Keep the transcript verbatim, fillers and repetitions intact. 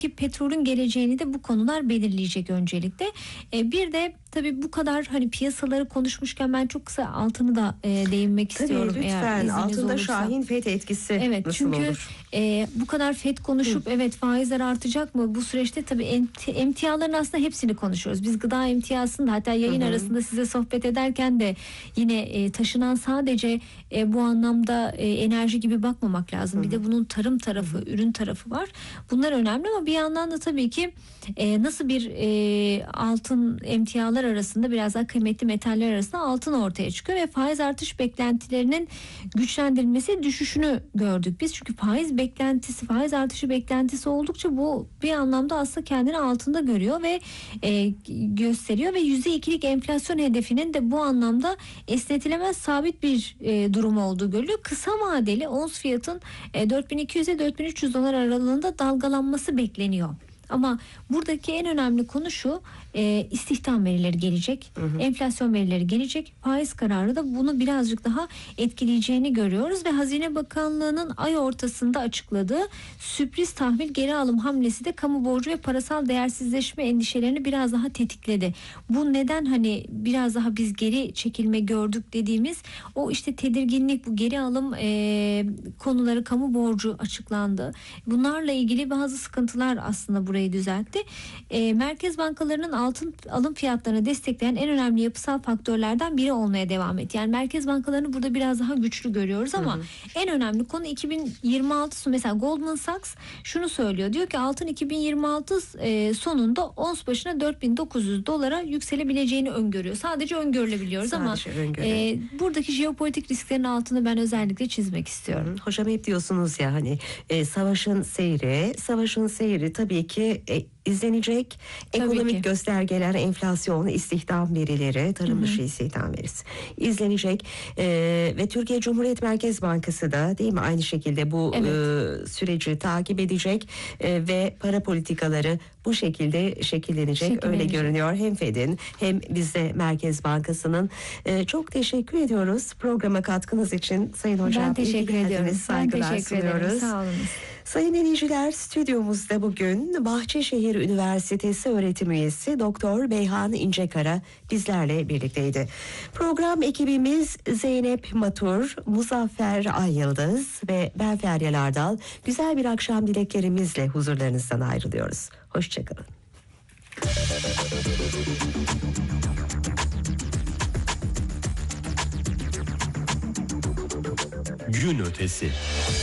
ki petrolün geleceğini de bu konular belirleyecek öncelikle. E, bir de tabii bu kadar hani piyasaları konuşmuşken ben çok kısa altını da e, değinmek Tabii, istiyorum. lütfen. Eğer altında olursa. Şahin FED etkisi Evet, nasıl çünkü olur? E, bu kadar FED konuşup Hı. evet faizler artacak mı bu süreçte, tabii emti, emtiaların aslında hepsini konuşuyoruz. Biz gıda emtiasında hatta yayın Hı-hı. arasında size sohbet ederken de yine e, taşınan sadece e, bu anlamda e, enerji gibi bakmamak lazım. Hı-hı. Bir de bunun tarım tarafı, Hı-hı. ürün tarafı var. Bunlar önemli ama bir yandan da tabii ki e, nasıl bir e, altın emtialar arasında biraz daha kıymetli metaller arasında altın ortaya çıkıyor ve faiz artış beklentilerinin güçlendirilmesi düşüşünü gördük biz. Çünkü faiz beklentisi, faiz artışı beklentisi oldukça bu bir anlamda aslında kendini altında görüyor ve e, gösteriyor ve yüzde ikilik enflasyon hedefinin de bu anlamda esnetilemez sabit bir e, durum olduğu görülüyor. Kısa vadeli ons fiyatın e, dört bin iki yüze dört bin üç yüz dolar aralığında dalgalanması bekleniyor. Ama buradaki en önemli konu şu, e, istihdam verileri gelecek, hı hı. enflasyon verileri gelecek, faiz kararı da bunu birazcık daha etkileyeceğini görüyoruz ve Hazine Bakanlığı'nın ay ortasında açıkladığı sürpriz tahvil geri alım hamlesi de kamu borcu ve parasal değersizleşme endişelerini biraz daha tetikledi. Bu neden hani biraz daha biz geri çekilme gördük dediğimiz o işte tedirginlik, bu geri alım e, konuları, kamu borcu açıklandı. Bunlarla ilgili bazı sıkıntılar aslında buraya düzeltti. E, merkez bankalarının altın alım fiyatlarını destekleyen en önemli yapısal faktörlerden biri olmaya devam etti. Yani merkez bankalarını burada biraz daha güçlü görüyoruz ama hı hı. en önemli konu iki bin yirmi altı mesela Goldman Sachs şunu söylüyor. Diyor ki altın iki bin yirmi altı e, sonunda ons başına dört bin dokuz yüz dolara yükselebileceğini öngörüyor. Sadece öngörülebiliyoruz Sadece ama e, buradaki jeopolitik risklerin altını ben özellikle çizmek istiyorum. Hı hı. Hocam hep diyorsunuz ya hani e, savaşın seyri, savaşın seyri tabii ki E, izlenecek. Tabii ekonomik ki. Göstergeler, enflasyon, istihdam verileri, tarım dışı istihdam verisi izlenecek ee, ve Türkiye Cumhuriyet Merkez Bankası da değil mi aynı şekilde bu evet. e, süreci takip edecek e, ve para politikaları bu şekilde şekillenecek öyle görünüyor. Hem Fed'in hem bizde Merkez Bankası'nın. E, çok teşekkür ediyoruz programa katkınız için Sayın Hocam. Ben teşekkür ediyorum. Saygılar ben teşekkür sunuyoruz. ederim. Sağ olun. Sayın dinleyiciler, stüdyomuzda bugün Bahçeşehir Üniversitesi öğretim üyesi Doktor Beyhan İncekara bizlerle birlikteydi. Program ekibimiz Zeynep Matur, Muzaffer Ayyıldız ve ben Feryal Ardal. Güzel bir akşam dileklerimizle huzurlarınızdan ayrılıyoruz. Hoşçakalın. Gün ötesi.